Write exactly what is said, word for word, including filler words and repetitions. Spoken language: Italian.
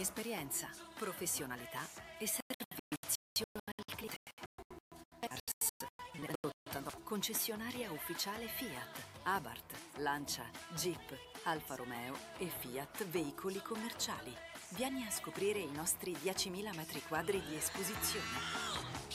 Esperienza, professionalità e servizio al cliente. Ars, nell'ottantotto, concessionaria ufficiale Fiat, Abarth, Lancia, Jeep, Alfa Romeo e Fiat Veicoli Commerciali. Vieni a scoprire i nostri diecimila metri quadri di esposizione.